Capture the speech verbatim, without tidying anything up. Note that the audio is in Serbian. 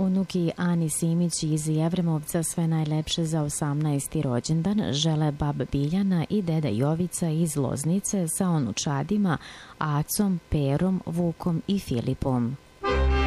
unuki Ani Simić iz Jevremovca sve najlepše za osamnaesti rođendan žele bab Biljana i deda Jovica iz Loznice sa unučadima Acom, Perom, Vukom i Filipom.